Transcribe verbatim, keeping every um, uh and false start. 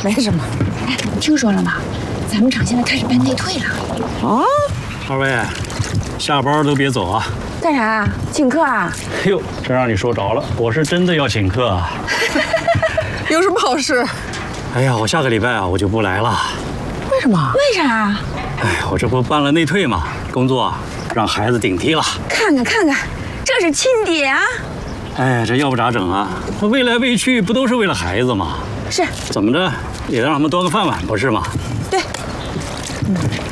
没什么。 哎，你听说了吗？咱们厂现在开始办内退了。 啊？ 二位，下班都别走啊！ 干啥？请客啊？ 哎呦，真让你说着了，我是真的要请客啊！ 有什么好事？ 哎呀，我下个礼拜啊，我就不来了。 为什么？ 为啥？ 哎，我这不办了内退嘛，工作啊让孩子顶替了。 看看看看，这是亲爹啊！ 哎，这要不咋整啊？那为来为去不都是为了孩子吗？ 是。 怎么着也让他们端个饭碗不是吗？ 对。 嗯